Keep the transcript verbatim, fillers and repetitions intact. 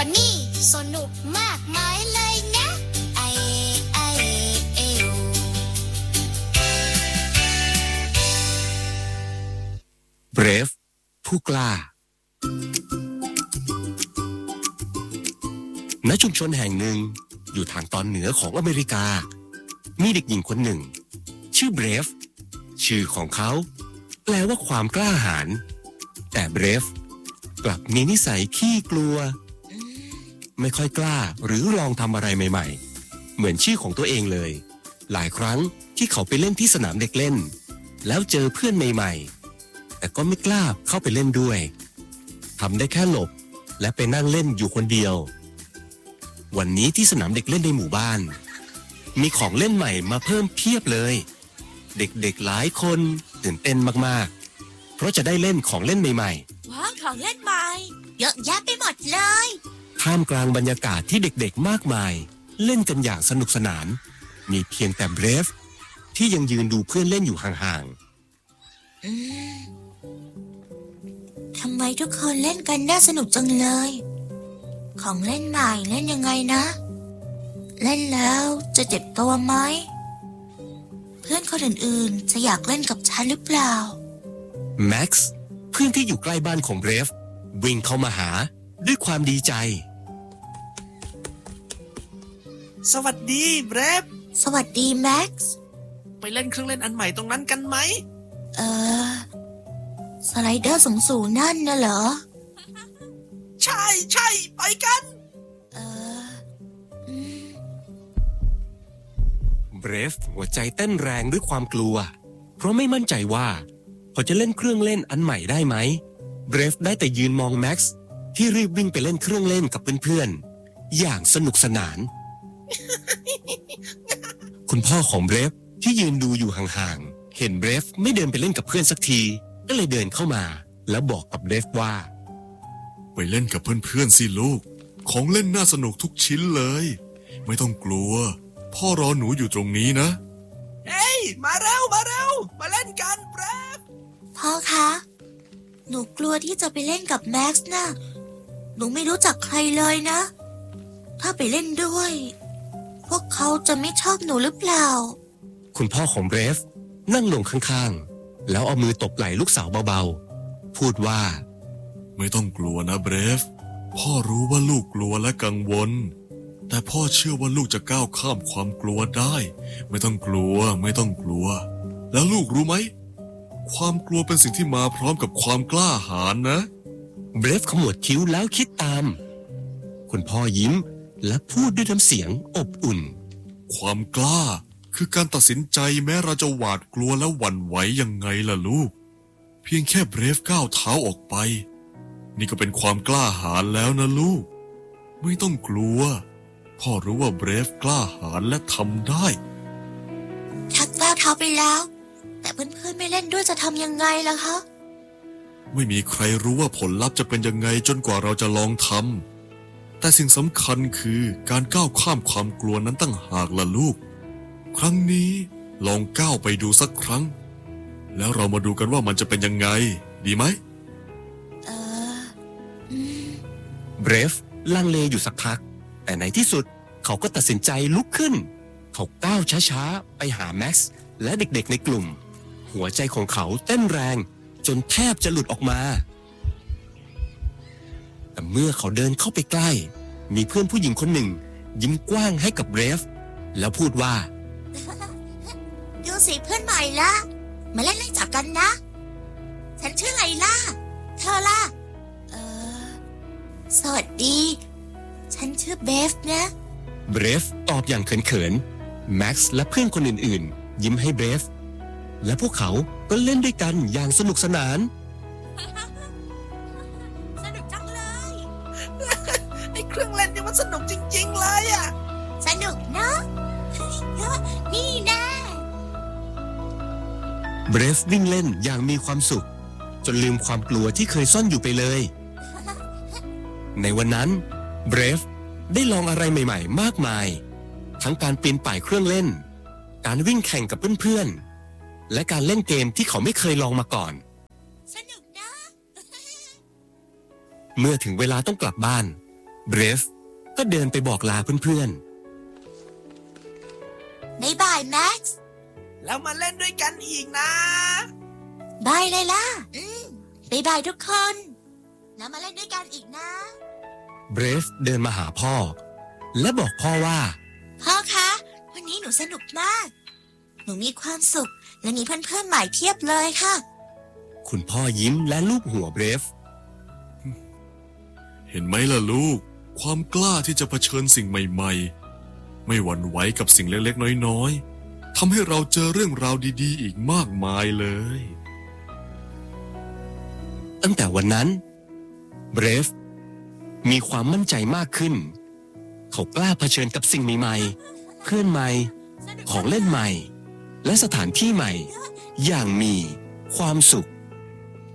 วันนี้สนุกมากมายเลยนะไอไอเอว Brave ผู้กล้าณชุมชนแห่งหนึ่งอยู่ทางตอนเหนือของอเมริกามีเด็กหญิงคนหนึ่งชื่อ Brave ชื่อของเขาแปลว่าความกล้าหาญแต่ Brave กลับมีนิสัยขี้กลัวไม่ค่อยกล้าหรือลองทำอะไรใหม่ๆเหมือนชื่อของตัวเองเลยหลายครั้งที่เขาไปเล่นที่สนามเด็กเล่นแล้วเจอเพื่อนใหม่ๆแต่ก็ไม่กล้าเข้าไปเล่นด้วยทำได้แค่หลบและไปนั่งเล่นอยู่คนเดียววันนี้ที่สนามเด็กเล่นในหมู่บ้านมีของเล่นใหม่มาเพิ่มเพียบเลยเด็กๆหลายคนตื่นเต้นมากๆเพราะจะได้เล่นของเล่นใหม่ๆว้าวของเล่นใหม่เยอะแยะไปหมดเลยท่ามกลางบรรยากาศที่เด็กๆมากมายเล่นกันอย่างสนุกสนานมีเพียงแต่ Brave ที่ยังยืนดูเพื่อนเล่นอยู่ห่างๆอืมทำไมทุกคนเล่นกันน่าสนุกจังเลยของเล่นใหม่เล่นยังไงนะเล่นแล้วจะเจ็บตัวไหมเพื่อนคนอื่นๆจะอยากเล่นกับฉันหรือเปล่าแม็กซ์เพื่อนที่อยู่ใกล้บ้านของ Brave วิ่งเข้ามาหาด้วยความดีใจสวัสดี Brave สวัสดีแม็กซ์ไปเล่นเครื่องเล่นอันใหม่ตรงนั้นกันไหมเออสไลเดอร์สูงๆนั่นน่ะเหรอใช่ใช่ไปกันเออ Brave หัวใจเต้นแรงด้วยความกลัวเพราะไม่มั่นใจว่าเขาจะเล่นเครื่องเล่นอันใหม่ได้ไหม Brave ได้แต่ยืนมองแม็กซ์ที่รีบวิ่งไปเล่นเครื่องเล่นกับเพื่อนๆอย่างสนุกสนาน คุณพ่อของ Brave ที่ยืนดูอยู่ห่างๆเห็น Brave ไม่เดินไปเล่นกับเพื่อนสักทีก็เลยเดินเข้ามาแล้วบอกกับ Brave ว่าไปเล่นกับเพื่อนๆสิลูกของเล่นน่าสนุกทุกชิ้นเลยไม่ต้องกลัวพ่อรอหนูอยู่ตรงนี้นะเฮ้ยมาเร็วมาเร็วมาเล่นกันแบรฟพ่อคะหนูกลัวที่จะไปเล่นกับแม็กซ์นะหนูไม่รู้จักใครเลยนะถ้าไปเล่นด้วยพวกเขาจะไม่ชอบหนูหรือเปล่าคุณพ่อของ Brave นั่งลงข้างๆแล้วเอามือตบไหล่ลูกสาวเบาๆพูดว่าไม่ต้องกลัวนะ Brave พ่อรู้ว่าลูกกลัวและกังวลแต่พ่อเชื่อว่าลูกจะก้าวข้ามความกลัวได้ไม่ต้องกลัวไม่ต้องกลัวแล้วลูกรู้ไหมความกลัวเป็นสิ่งที่มาพร้อมกับความกล้าหาญนะ Brave ขมวดคิ้วแล้วคิดตามคุณพ่อยิ้มและพูดด้วยน้ำเสียงอบอุ่นความกล้าคือการตัดสินใจแม้เราจะหวาดกลัวและหวั่นไหวยังไงล่ะลูกเพียงแค่ Brave ก้าวเท้าออกไปนี่ก็เป็นความกล้าหาญแล้วนะลูกไม่ต้องกลัวพ่อรู้ว่า Brave กล้าหาญและทำได้ถ้าก้าวเท้าไปแล้วแต่เพื่อนๆไม่เล่นด้วยจะทำยังไงล่ะคะไม่มีใครรู้ว่าผลลัพธ์จะเป็นยังไงจนกว่าเราจะลองทำแต่สิ่งสำคัญคือการก้าวข้ามความกลัวนั้นตั้งหากล่ะลูกครั้งนี้ลองก้าวไปดูสักครั้งแล้วเรามาดูกันว่ามันจะเป็นยังไงดีไหมเออ Brave ลังเลอยู่สักพักแต่ในที่สุดเขาก็ตัดสินใจลุกขึ้นเขาก้าวช้าๆไปหาแม็กซ์และเด็กๆในกลุ่มหัวใจของเขาเต้นแรงจนแทบจะหลุดออกมาแต่เมื่อเขาเดินเข้าไปใกล้มีเพื่อนผู้หญิงคนหนึ่งยิ้มกว้างให้กับ Brave แล้วพูดว่าดูสิเพื่อนใหม่ละมาเล่นไล่จับกันนะฉันชื่อไลล่าเธอล่ะเออสวัสดีฉันชื่อเบฟนะ Brave ตอบอย่างเขินๆแม็กซ์และเพื่อนคนอื่นๆยิ้มให้ Brave และพวกเขาก็เล่นด้วยกันอย่างสนุกสนานสนุกจังเลยไอ้เครื่องเล่นนี่มันสนุกจริงๆเลยอ่ะสนุกเนาะนี่แน่ Brave วิ่งเล่นอย่างมีความสุขจนลืมความกลัวที่เคยซ่อนอยู่ไปเลยในวันนั้น Brave ได้ลองอะไรใหม่ๆมากมายทั้งการปีนป่ายเครื่องเล่นการวิ่งแข่งกับเพื่อนๆและการเล่นเกมที่เขาไม่เคยลองมาก่อนสนุกนะเมื่อถึงเวลาต้องกลับบ้านเบรฟก็เดินไปบอกลาเพื่อนบ๊ายบายแม็กซ์แล้วมาเล่นด้วยกันอีกนะบายเลยล่ะอืมบ๊ายบายทุกคนแล้วมาเล่นด้วยกันอีกนะๆ เบรฟเดินมาหาพ่อ และบอกพ่อว่าพ่อคะ วันนี้หนูสนุกมาก หนูมีความสุขและมีเพื่อนๆใหม่เพียบเลยค่ะคุณพ่อยิ้มและลูบหัวเบรฟเห็นไหมล่ะลูก ความกล้าที่จะเผชิญสิ่งใหม่ๆ ไม่หวั่นไหวกับสิ่งเล็กๆน้อยๆทำให้เราเจอเรื่องราวดีๆ อีกมากมายเลยตั้งแต่วันนั้นเบรฟมีความมั่นใจมากขึ้น เขากล้าเผชิญกับสิ่งใหม่ๆ เพื่อนใหม่ ของเล่นใหม่ และสถานที่ใหม่ อย่างมีความสุข